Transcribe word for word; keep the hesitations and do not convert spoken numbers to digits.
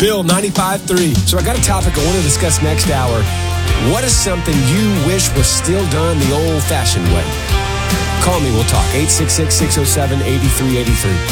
Bill, ninety-five three. So I got a topic I want to discuss next hour. What is something you wish was still done the old-fashioned way? Call me, we'll talk. eight six six, six oh seven, eight three eight three.